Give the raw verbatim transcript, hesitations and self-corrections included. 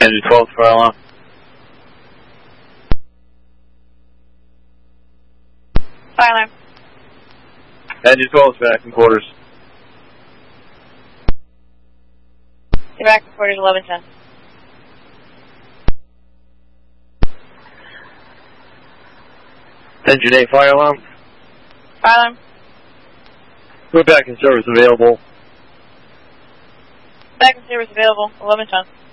Engine twelve, fire alarm. Fire alarm. Engine twelve, back in quarters. Get back in quarters, eleven ten. Engine eight, fire alarm. Fire alarm. Go back in service available. Back in service available, eleven ten.